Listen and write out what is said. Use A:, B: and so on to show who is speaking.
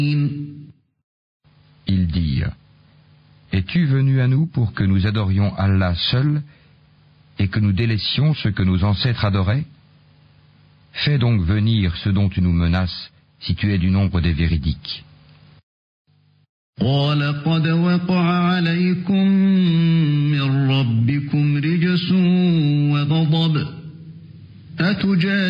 A: Ils dirent: Es-tu venu à nous pour que nous adorions Allah seul et que nous délaissions ce que nos ancêtres adoraient? Fais donc venir ce dont tu nous menaces, si tu es du nombre des véridiques.
B: قال قد وقع عليكم من ربكم رجس وغضب